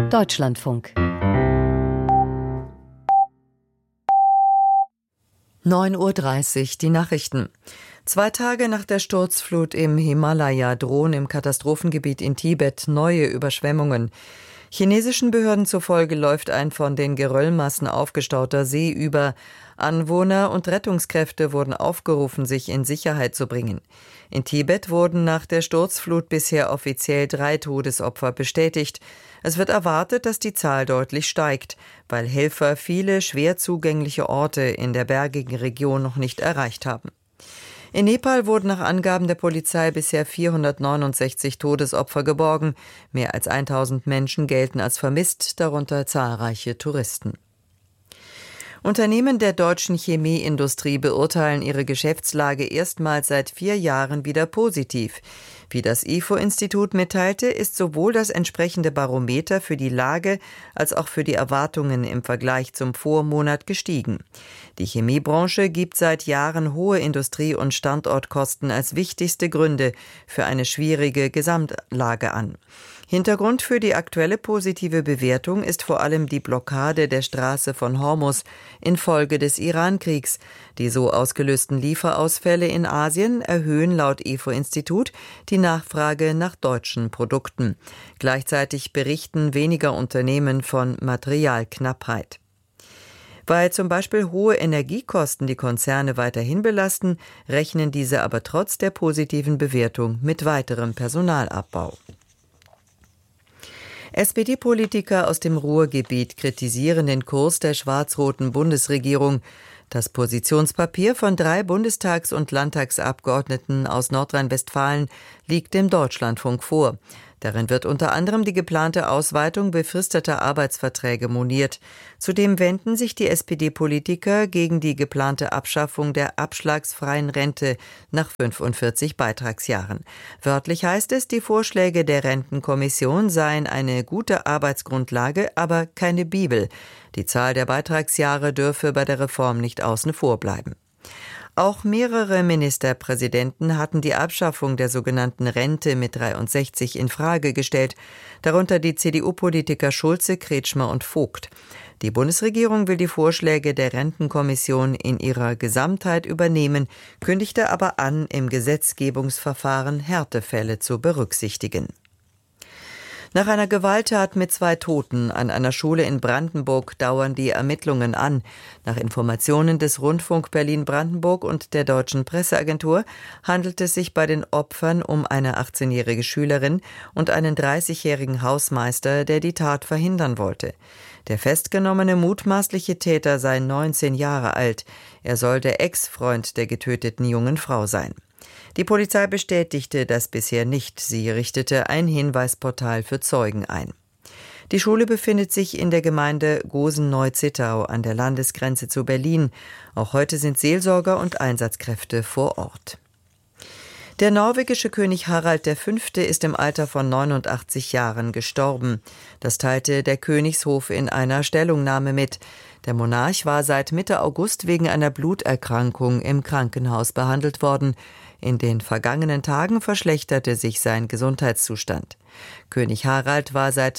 Deutschlandfunk 9:30 Uhr, die Nachrichten. 2 Tage nach der Sturzflut im Himalaya drohen im Katastrophengebiet in Tibet neue Überschwemmungen. Chinesischen Behörden zufolge läuft ein von den Geröllmassen aufgestauter See über. Anwohner und Rettungskräfte wurden aufgerufen, sich in Sicherheit zu bringen. In Tibet wurden nach der Sturzflut bisher offiziell 3 Todesopfer bestätigt. Es wird erwartet, dass die Zahl deutlich steigt, weil Helfer viele schwer zugängliche Orte in der bergigen Region noch nicht erreicht haben. In Nepal wurden nach Angaben der Polizei bisher 469 Todesopfer geborgen. Mehr als 1000 Menschen gelten als vermisst, darunter zahlreiche Touristen. Unternehmen der deutschen Chemieindustrie beurteilen ihre Geschäftslage erstmals seit 4 Jahren wieder positiv. Wie das IFO-Institut mitteilte, ist sowohl das entsprechende Barometer für die Lage als auch für die Erwartungen im Vergleich zum Vormonat gestiegen. Die Chemiebranche gibt seit Jahren hohe Industrie- und Standortkosten als wichtigste Gründe für eine schwierige Gesamtlage an. Hintergrund für die aktuelle positive Bewertung ist vor allem die Blockade der Straße von Hormuz infolge des Iran-Kriegs. Die so ausgelösten Lieferausfälle in Asien erhöhen laut IFO-Institut die Nachfrage nach deutschen Produkten. Gleichzeitig berichten weniger Unternehmen von Materialknappheit. Weil zum Beispiel hohe Energiekosten die Konzerne weiterhin belasten, rechnen diese aber trotz der positiven Bewertung mit weiterem Personalabbau. SPD-Politiker aus dem Ruhrgebiet kritisieren den Kurs der schwarz-roten Bundesregierung. Das Positionspapier von 3 Bundestags- und Landtagsabgeordneten aus Nordrhein-Westfalen liegt dem Deutschlandfunk vor. Darin wird unter anderem die geplante Ausweitung befristeter Arbeitsverträge moniert. Zudem wenden sich die SPD-Politiker gegen die geplante Abschaffung der abschlagsfreien Rente nach 45 Beitragsjahren. Wörtlich heißt es, die Vorschläge der Rentenkommission seien eine gute Arbeitsgrundlage, aber keine Bibel. Die Zahl der Beitragsjahre dürfe bei der Reform nicht außen vor bleiben. Auch mehrere Ministerpräsidenten hatten die Abschaffung der sogenannten Rente mit 63 in Frage gestellt, darunter die CDU-Politiker Schulze, Kretschmer und Vogt. Die Bundesregierung will die Vorschläge der Rentenkommission in ihrer Gesamtheit übernehmen, kündigte aber an, im Gesetzgebungsverfahren Härtefälle zu berücksichtigen. Nach einer Gewalttat mit 2 Toten an einer Schule in Brandenburg dauern die Ermittlungen an. Nach Informationen des Rundfunk Berlin-Brandenburg und der Deutschen Presseagentur handelt es sich bei den Opfern um eine 18-jährige Schülerin und einen 30-jährigen Hausmeister, der die Tat verhindern wollte. Der festgenommene mutmaßliche Täter sei 19 Jahre alt. Er soll der Ex-Freund der getöteten jungen Frau sein. Die Polizei bestätigte das bisher nicht. Sie richtete ein Hinweisportal für Zeugen ein. Die Schule befindet sich in der Gemeinde Gosen-Neu-Zittau an der Landesgrenze zu Berlin. Auch heute sind Seelsorger und Einsatzkräfte vor Ort. Der norwegische König Harald V. ist im Alter von 89 Jahren gestorben. Das teilte der Königshof in einer Stellungnahme mit. Der Monarch war seit Mitte August wegen einer Bluterkrankung im Krankenhaus behandelt worden. In den vergangenen Tagen verschlechterte sich sein Gesundheitszustand. König Harald war seit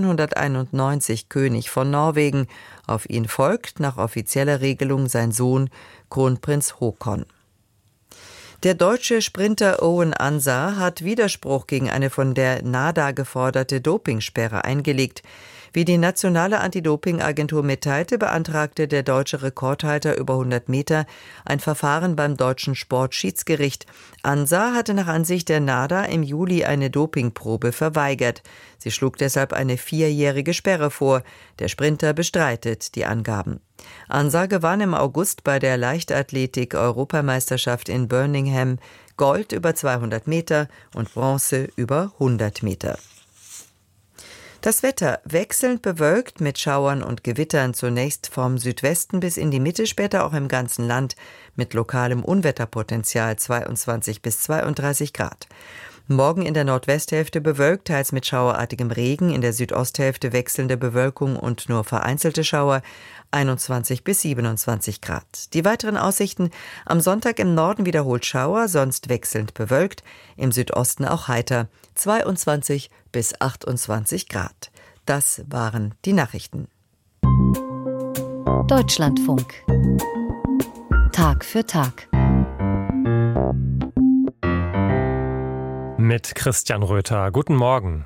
1991 König von Norwegen. Auf ihn folgt nach offizieller Regelung sein Sohn Kronprinz Haakon. Der deutsche Sprinter Owen Ansah hat Widerspruch gegen eine von der NADA geforderte Dopingsperre eingelegt. Wie die nationale Anti-Doping-Agentur mitteilte, beantragte der deutsche Rekordhalter über 100 Meter ein Verfahren beim deutschen Sportschiedsgericht. Ansah hatte nach Ansicht der NADA im Juli eine Dopingprobe verweigert. Sie schlug deshalb eine 4-jährige Sperre vor. Der Sprinter bestreitet die Angaben. Ansah gewann im August bei der Leichtathletik-Europameisterschaft in Birmingham Gold über 200 Meter und Bronze über 100 Meter. Das Wetter wechselnd bewölkt mit Schauern und Gewittern, zunächst vom Südwesten bis in die Mitte, später auch im ganzen Land mit lokalem Unwetterpotenzial 22 bis 32 Grad. Morgen in der Nordwesthälfte bewölkt, teils mit schauerartigem Regen, in der Südosthälfte wechselnde Bewölkung und nur vereinzelte Schauer, 21 bis 27 Grad. Die weiteren Aussichten: am Sonntag im Norden wiederholt Schauer, sonst wechselnd bewölkt, im Südosten auch heiter, 22 bis 28 Grad. Das waren die Nachrichten. Deutschlandfunk. Tag für Tag. Mit Christian Röther. Guten Morgen.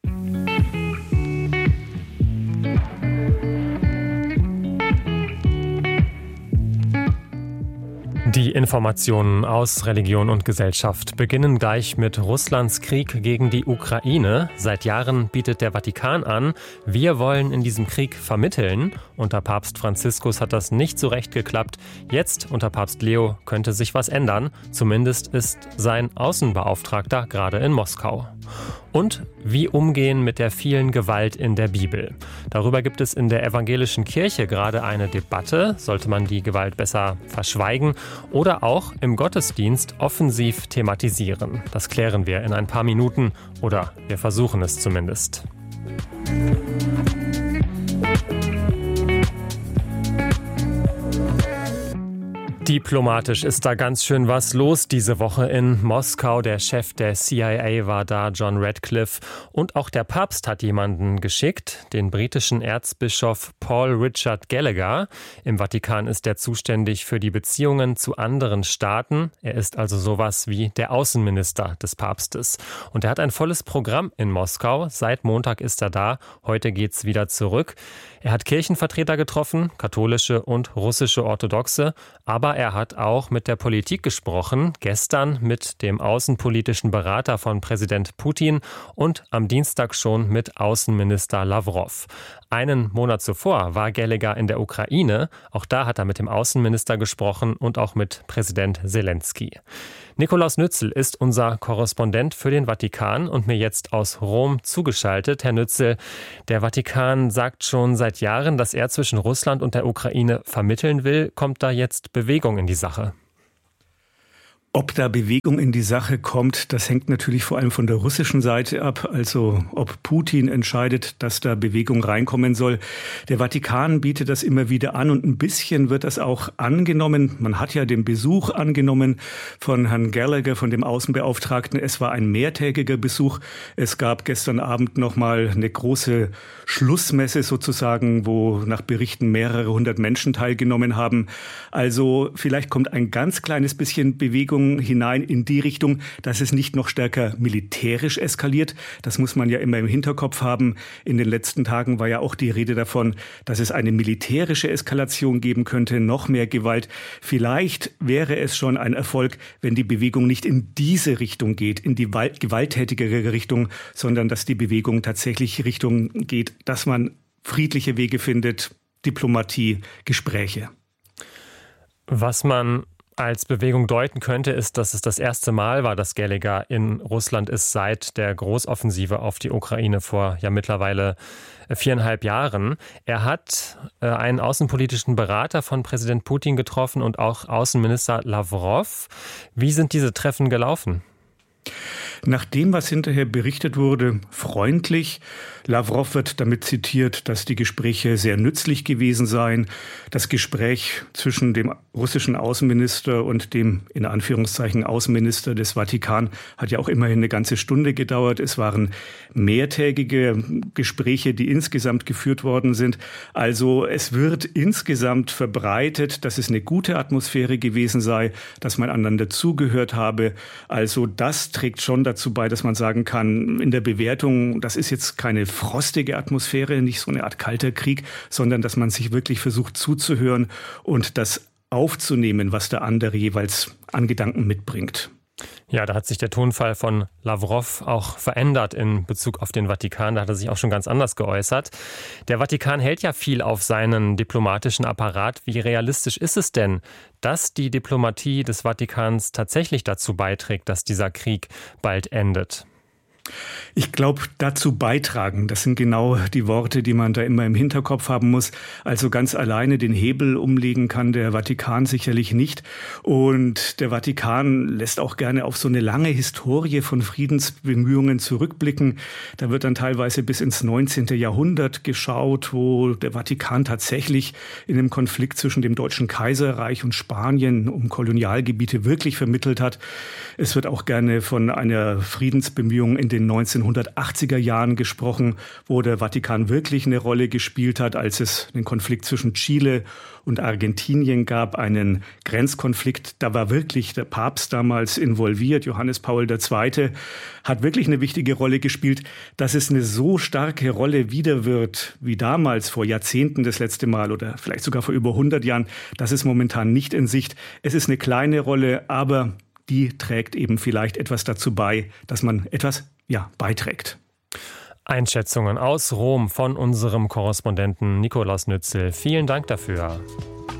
Die Informationen aus Religion und Gesellschaft beginnen gleich mit Russlands Krieg gegen die Ukraine. Seit Jahren bietet der Vatikan an, wir wollen in diesem Krieg vermitteln. Unter Papst Franziskus hat das nicht so recht geklappt. Jetzt unter Papst Leo könnte sich was ändern. Zumindest ist sein Außenbeauftragter gerade in Moskau. Und wie umgehen mit der vielen Gewalt in der Bibel. Darüber gibt es in der evangelischen Kirche gerade eine Debatte. Sollte man die Gewalt besser verschweigen oder auch im Gottesdienst offensiv thematisieren? Das klären wir in ein paar Minuten oder wir versuchen es zumindest. Diplomatisch ist da ganz schön was los diese Woche in Moskau. Der Chef der CIA war da, John Radcliffe. Und auch der Papst hat jemanden geschickt, den britischen Erzbischof Paul Richard Gallagher. Im Vatikan ist er zuständig für die Beziehungen zu anderen Staaten. Er ist also sowas wie der Außenminister des Papstes. Und er hat ein volles Programm in Moskau. Seit Montag ist er da. Heute geht's wieder zurück. Er hat Kirchenvertreter getroffen, katholische und russische Orthodoxe. Aber er hat auch mit der Politik gesprochen, gestern mit dem außenpolitischen Berater von Präsident Putin und am Dienstag schon mit Außenminister Lavrov. Einen Monat zuvor war Gallagher in der Ukraine. Auch da hat er mit dem Außenminister gesprochen und auch mit Präsident Zelensky. Nikolaus Nützel ist unser Korrespondent für den Vatikan und mir jetzt aus Rom zugeschaltet. Herr Nützel, der Vatikan sagt schon seit Jahren, dass er zwischen Russland und der Ukraine vermitteln will. Kommt da jetzt Bewegung in die Sache? Ob da Bewegung in die Sache kommt, das hängt natürlich vor allem von der russischen Seite ab. Also ob Putin entscheidet, dass da Bewegung reinkommen soll. Der Vatikan bietet das immer wieder an und ein bisschen wird das auch angenommen. Man hat ja den Besuch angenommen von Herrn Gallagher, von dem Außenbeauftragten. Es war ein mehrtägiger Besuch. Es gab gestern Abend nochmal eine große Schlussmesse sozusagen, wo nach Berichten mehrere hundert Menschen teilgenommen haben. Also vielleicht kommt ein ganz kleines bisschen Bewegung hinein in die Richtung, dass es nicht noch stärker militärisch eskaliert. Das muss man ja immer im Hinterkopf haben. In den letzten Tagen war ja auch die Rede davon, dass es eine militärische Eskalation geben könnte, noch mehr Gewalt. Vielleicht wäre es schon ein Erfolg, wenn die Bewegung nicht in diese Richtung geht, in die gewalttätigere Richtung, sondern dass die Bewegung tatsächlich Richtung geht, dass man friedliche Wege findet, Diplomatie, Gespräche. Was man als Bewegung deuten könnte, ist, dass es das erste Mal war, dass Gallagher in Russland ist seit der Großoffensive auf die Ukraine vor ja mittlerweile 4,5 Jahren. Er hat einen außenpolitischen Berater von Präsident Putin getroffen und auch Außenminister Lavrov. Wie sind diese Treffen gelaufen? Nach dem, was hinterher berichtet wurde, freundlich. Lavrov wird damit zitiert, dass die Gespräche sehr nützlich gewesen seien. Das Gespräch zwischen dem russischen Außenminister und dem, in Anführungszeichen, Außenminister des Vatikan hat ja auch immerhin eine ganze Stunde gedauert. Es waren mehrtägige Gespräche, die insgesamt geführt worden sind. Also es wird insgesamt verbreitet, dass es eine gute Atmosphäre gewesen sei, dass man einander zugehört habe. Also das trägt schon dazu bei, dass man sagen kann, in der Bewertung, das ist jetzt keine frostige Atmosphäre, nicht so eine Art kalter Krieg, sondern dass man sich wirklich versucht zuzuhören und das aufzunehmen, was der andere jeweils an Gedanken mitbringt. Ja, da hat sich der Tonfall von Lavrov auch verändert in Bezug auf den Vatikan. Da hat er sich auch schon ganz anders geäußert. Der Vatikan hält ja viel auf seinen diplomatischen Apparat. Wie realistisch ist es denn, dass die Diplomatie des Vatikans tatsächlich dazu beiträgt, dass dieser Krieg bald endet? Ich glaube, dazu beitragen, das sind genau die Worte, die man da immer im Hinterkopf haben muss. Also ganz alleine den Hebel umlegen kann der Vatikan sicherlich nicht. Und der Vatikan lässt auch gerne auf so eine lange Historie von Friedensbemühungen zurückblicken. Da wird dann teilweise bis ins 19. Jahrhundert geschaut, wo der Vatikan tatsächlich in einem Konflikt zwischen dem Deutschen Kaiserreich und Spanien um Kolonialgebiete wirklich vermittelt hat. Es wird auch gerne von einer Friedensbemühung in den 1980er Jahren gesprochen, wo der Vatikan wirklich eine Rolle gespielt hat, als es einen Konflikt zwischen Chile und Argentinien gab, einen Grenzkonflikt. Da war wirklich der Papst damals involviert. Johannes Paul II. Hat wirklich eine wichtige Rolle gespielt. Dass es eine so starke Rolle wieder wird, wie damals vor Jahrzehnten das letzte Mal oder vielleicht sogar vor über 100 Jahren, das ist momentan nicht in Sicht. Es ist eine kleine Rolle, aber die trägt eben vielleicht etwas dazu bei, dass man etwas beiträgt. Einschätzungen aus Rom von unserem Korrespondenten Nikolaus Nützel. Vielen Dank dafür.